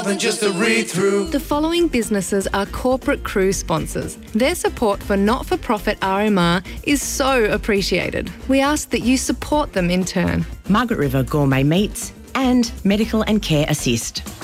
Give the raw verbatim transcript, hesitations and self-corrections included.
than just a read-through. The following businesses are corporate cruise sponsors. Their support for not-for-profit R M R is so appreciated. We ask that you support them in turn. Margaret River Gourmet Meats and Medical and Care Assist.